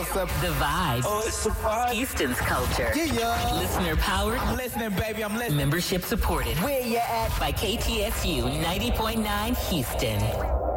what's up? The Vibe. Oh, it's a vibe. Houston's culture. Yeah. Listener powered. I'm listening, baby. I'm listening. Membership supported. Where you at? By KTSU 90.9 Houston.